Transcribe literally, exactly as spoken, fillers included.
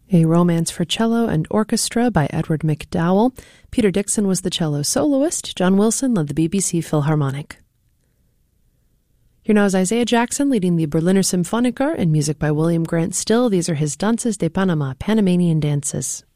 A Romance for Cello and Orchestra by Edward McDowell. Peter Dixon was the cello soloist. John Wilson led the B B C Philharmonic. Here now is Isaiah Jackson leading the Berliner Symphoniker and music by William Grant Still. These are his Danzas de Panama, Panamanian dances.